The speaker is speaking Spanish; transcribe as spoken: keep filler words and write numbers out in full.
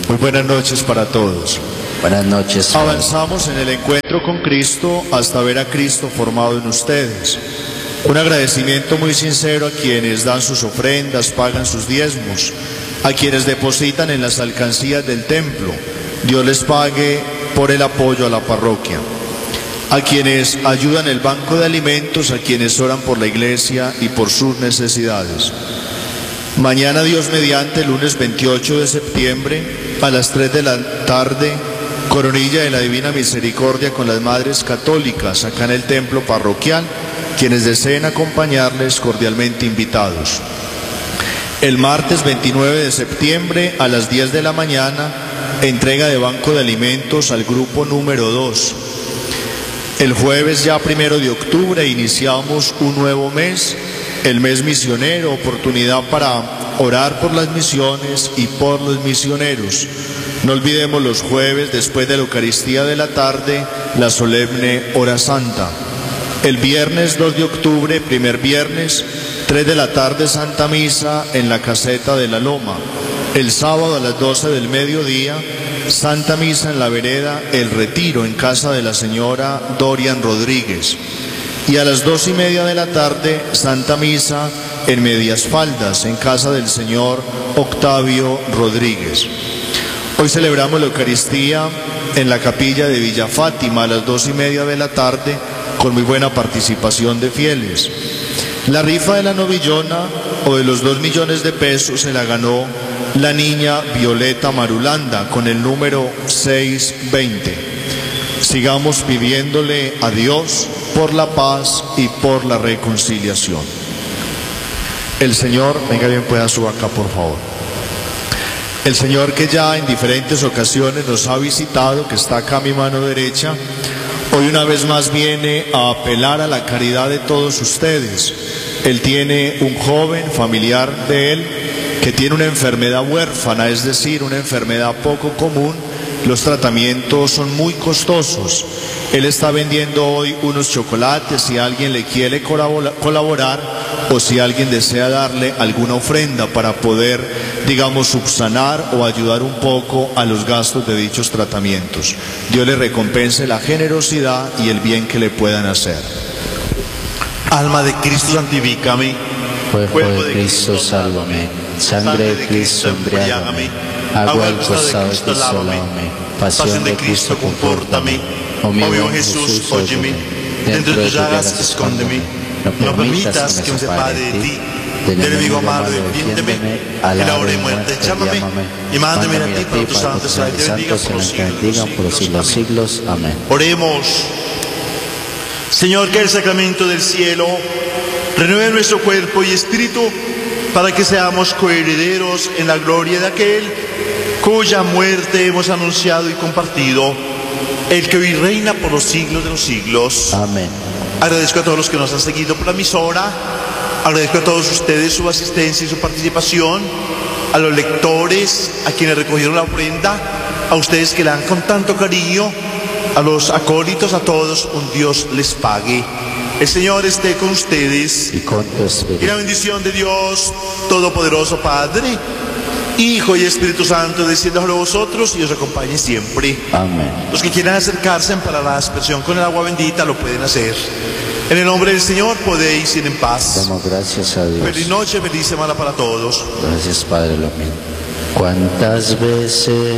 Muy buenas noches para todos. Buenas noches. Avanzamos en el encuentro con Cristo hasta ver a Cristo formado en ustedes. Un agradecimiento muy sincero a quienes dan sus ofrendas, pagan sus diezmos, a quienes depositan en las alcancías del templo. Dios les pague por el apoyo a la parroquia. A quienes ayudan el banco de alimentos, a quienes oran por la iglesia y por sus necesidades. Mañana, Dios mediante, lunes veintiocho de septiembre, a las tres de la tarde, coronilla de la Divina Misericordia con las Madres Católicas, acá en el templo parroquial. Quienes deseen acompañarles, cordialmente invitados. El martes veintinueve de septiembre, a las diez de la mañana, entrega de banco de alimentos al grupo número dos. El jueves ya primero de octubre iniciamos un nuevo mes, el mes misionero, oportunidad para orar por las misiones y por los misioneros. No olvidemos los jueves, después de la Eucaristía de la tarde, la solemne hora santa. El viernes dos de octubre, primer viernes, tres de la tarde, Santa Misa en la Caseta de la Loma. El sábado a las doce del mediodía, Santa Misa en la vereda El Retiro, en casa de la señora Dorian Rodríguez. Y a las dos y media de la tarde, Santa Misa en Medias Faldas, en casa del señor Octavio Rodríguez. Hoy celebramos la Eucaristía en la capilla de Villa Fátima a las dos y media de la tarde, con muy buena participación de fieles. La rifa de la novillona o de los dos millones de pesos se la ganó la niña Violeta Marulanda con el número seiscientos veinte. Sigamos pidiéndole a Dios por la paz y por la reconciliación. El Señor, venga bien, pueda subir acá por favor. El Señor, que ya en diferentes ocasiones nos ha visitado, que está acá a mi mano derecha, hoy una vez más viene a apelar a la caridad de todos ustedes. Él tiene un joven familiar de él que tiene una enfermedad huérfana, es decir, una enfermedad poco común. Los tratamientos son muy costosos. Él está vendiendo hoy unos chocolates, si alguien le quiere colaborar o si alguien desea darle alguna ofrenda para poder, digamos, subsanar o ayudar un poco a los gastos de dichos tratamientos. Dios le recompense la generosidad y el bien que le puedan hacer. Alma de Cristo, santifícame. Cuerpo de Cristo, sálvame. Sangre de Cristo, embriágame. Agua del costado de Cristo, lávame. Pasión de Cristo, confórtame. Oh mi buen Jesús, óyeme. Dentro de tus llagas, escóndeme. No permitas que me separe de ti. Del enemigo malo, defiéndeme. En la hora de muerte, llámame. Y mándame a ti por tus santos, para que te bendigan por los siglos, por los siglos, siglos. Amén. Oremos. Señor, que el sacramento del cielo renueve nuestro cuerpo y espíritu, para que seamos coherederos en la gloria de aquel cuya muerte hemos anunciado y compartido, el que hoy reina por los siglos de los siglos. Amén. Agradezco a todos los que nos han seguido por la emisora, agradezco a todos ustedes su asistencia y su participación, a los lectores, a quienes recogieron la ofrenda, a ustedes que la dan con tanto cariño, a los acólitos, a todos, un Dios les pague. El Señor esté con ustedes y con tu espíritu. Y la bendición de Dios Todopoderoso, Padre, Hijo y Espíritu Santo, descienda sobre vosotros y os acompañe siempre. Amén. Los que quieran acercarse para la aspersión con el agua bendita lo pueden hacer. En el nombre del Señor podéis ir en paz. Damos gracias a Dios. Feliz noche, feliz semana para todos. Gracias, Padre, lo mismo. ¿Cuántas veces